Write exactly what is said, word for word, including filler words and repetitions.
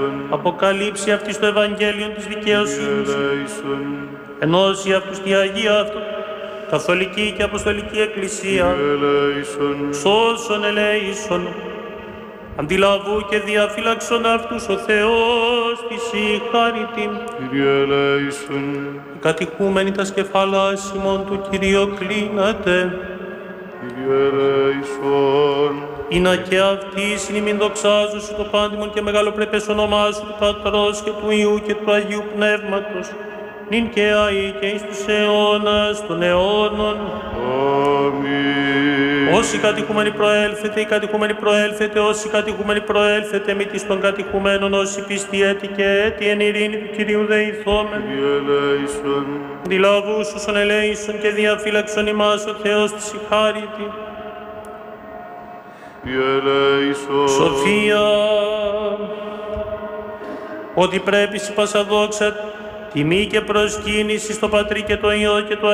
Αποκαλύψει αυτής το Ευαγγέλιο της δικαιοσύνης. Ενώσει αυτούς τη Αγία αυτού, Καθολική και Αποστολική Εκκλησία. Σώσον ελέησον. Αντιλαβού και διαφύλαξον αυτούς ο Θεός της η χάριτην. Κύριε ελέησον. Οι κατηχούμενοι τα σκεφάλας ημών του Κυρίου κλείνατε. Κύριε ελέησον. Ήνα και αυτοί συνημήν δοξάζουν σου το πάντιμον και μεγαλοπρεπές όνομά σου του Πατρός και του Υιού και του Αγίου Πνεύματος, νυν και αεί και εις τους αιώνας των αιώνων. Αμήν. Όσοι κατηχούμενοι προέλθετε, οι κατηχούμενοι προέλθετε, όσοι κατηχούμενοι προέλθετε, μη της των κατηχουμένων, όσοι πιστοί έτη και έτη, εν ειρήνη του Κυρίου δεηθόμεν. Κύριε ελέησον. Δηλαβούς όσων ελέησον και διαφύλαξον ημάς ο Θεός της η χάριτη. Κύριε ελέησον. Σοφία, ότι πρέπει σε πάσα δόξα, τιμή και προσκύνηση στο Πατρί και το Υιό και το